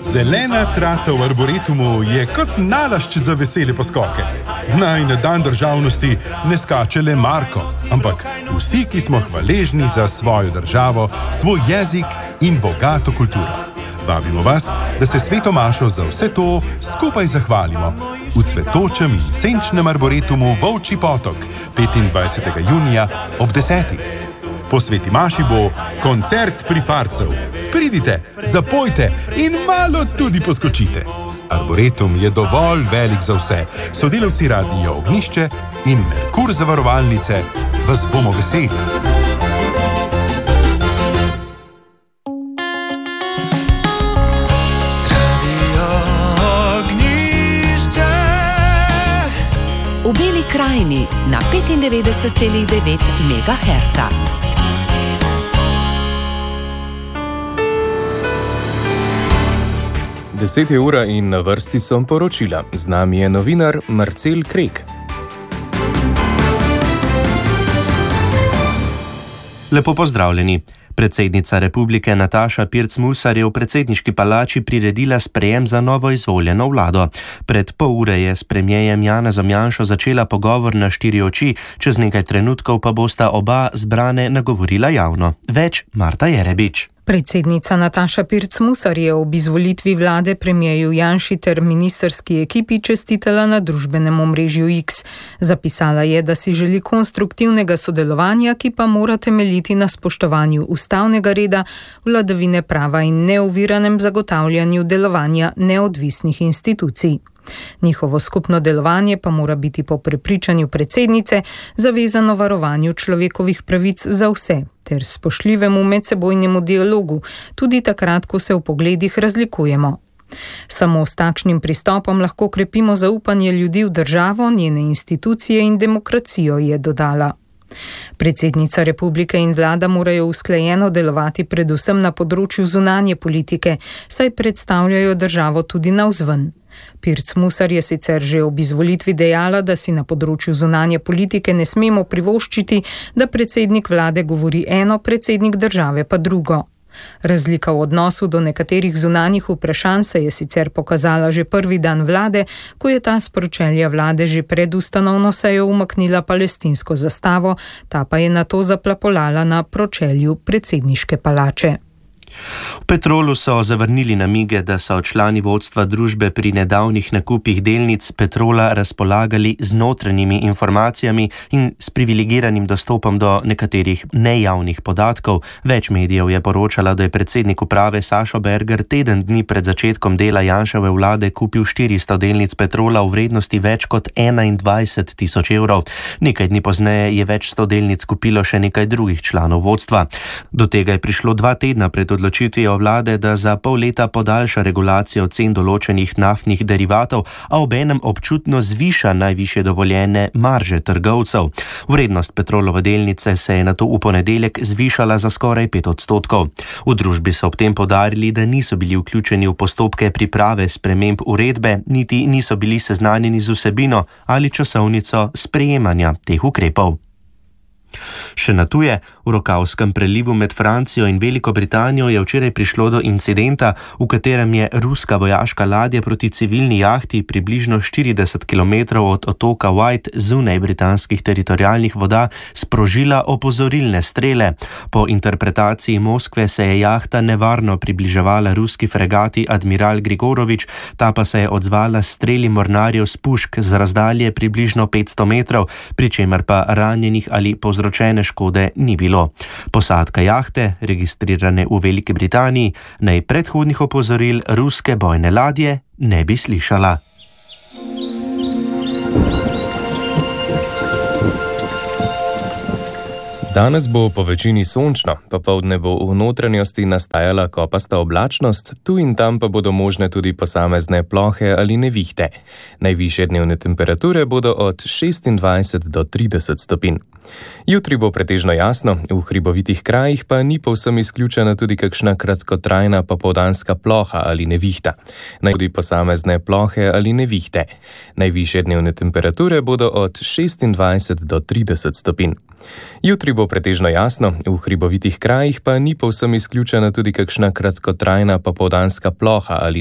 Zelena trata v arboretumu je kot nalašč za vesele poskoke. Naj na dan državnosti ne skače le Marko, ampak vsi, ki smo hvaležni za svojo državo, svoj jezik in bogato kulturo. Vabimo vas, da se Sveto mašo za vse to skupaj zahvalimo v cvetočem in senčnem arboretumu Volčji potok 25. junija ob 10. Po Sveti maši bo koncert prifarcev. Pridite, zapojte in malo tudi poskočite. Arboretum je dovolj velik za vse. Sodelavci Radia Ognjišče in Merkur zavarovalnice vas bomo veseli. V Beli krajini na 95,9 MHz. Deset je ura in na vrsti so poročila. Z nami je novinar Marcel Krek. Lepo pozdravljeni. Predsednica republike Nataša Pirc Musar je v predsedniški palači priredila sprejem za novo izvoljeno vlado. Pred pol ure je s premierjem Janezom Janšo začela pogovor na 4 oči, čez nekaj trenutkov pa bosta oba zbrane nagovorila javno. Več Marta Jerebič. Predsednica Nataša Pirc Musar je ob izvolitvi vlade premierju Janši ter ministerski ekipi čestitala na družbenem omrežju X. Zapisala je, da si želi konstruktivnega sodelovanja, ki pa mora temeljiti na spoštovanju ustavnega reda, vladavine prava in neoviranem zagotavljanju delovanja neodvisnih institucij. Njihovo skupno delovanje pa mora biti po prepričanju predsednice zavezano varovanju človekovih pravic za vse ter spoštljivemu medsebojnemu dialogu, tudi takrat, ko se v pogledih razlikujemo. Samo s takšnim pristopom lahko krepimo zaupanje ljudi v državo, njene institucije in demokracijo, je dodala. Predsednica republike in vlada morajo usklajeno delovati predvsem na področju zunanje politike, saj predstavljajo državo tudi navzven. Pirc Musar je sicer že ob izvolitvi dejala, da si na področju zunanje politike ne smemo privoščiti, da predsednik vlade govori eno, predsednik države pa drugo. Razlika v odnosu do nekaterih zunanjih vprašanj se je sicer pokazala že prvi dan vlade, ko je ta s pročelja vlade že pred ustanovno sejo umaknila palestinsko zastavo, ta pa je nato zaplapolala na pročelju predsedniške palače. V Petrolu so zavrnili namige, da so člani vodstva družbe pri nedavnih nakupih delnic Petrola razpolagali z notranjimi informacijami in s privilegiranim dostopom do nekaterih nejavnih podatkov. Več medijev je poročala, da je predsednik uprave Sašo Berger teden dni pred začetkom dela Janševe vlade kupil 400 delnic Petrola v vrednosti več kot 21.000 evrov. Nekaj dni pozneje je več 100 delnic kupilo še nekaj drugih članov vodstva. Do tega je prišlo 2 tedna pred odločitvijo vlade, da za pol leta podaljša regulacijo cen določenih naftnih derivatov, a obenem občutno zviša najvišje dovoljene marže trgovcev. Vrednost Petrolove delnice se je nato v ponedeljek zvišala za skoraj 5%. V družbi so ob tem poudarili, da niso bili vključeni v postopke priprave sprememb uredbe, niti niso bili seznanjeni z vsebino ali časovnico sprejemanja teh ukrepov. Še na tuje, v Rokavskem prelivu med Francijo in Veliko Britanijo je včeraj prišlo do incidenta, v katerem je ruska vojaška ladja proti civilni jahti približno 40 km od otoka White zunaj britanskih teritorialnih voda sprožila opozorilne strele. Po interpretaciji Moskve se je jahta nevarno približevala ruski fregati Admiral Grigorovič, ta pa se je odzvala s streli mornarjev s pušk z razdalje približno 500 metrov, pri čemer pa ranjenih ali povzročene škode ni bilo. Posadka jahte, registrirane v Veliki Britaniji, naj predhodnih opozoril ruske bojne ladje ne bi slišala. Danes bo po večini sončno, popoldne bo v notranjosti nastajala kopasta oblačnost, tu in tam pa bodo možne tudi posamezne plohe ali nevihte. Najvišje dnevne temperature bodo od 26 do 30 stopinj. Jutri bo pretežno jasno, v hribovitih krajih pa ni povsem izključena tudi kakšna kratkotrajna popoldanska ploha ali nevihta. Tudi posamezne plohe ali nevihte. Najvišje dnevne temperature bodo od 26 do 30 stopinj. Jutri bo pretežno jasno, v hribovitih krajih pa ni povsem izključena tudi kakšna kratkotrajna popoldanska ploha ali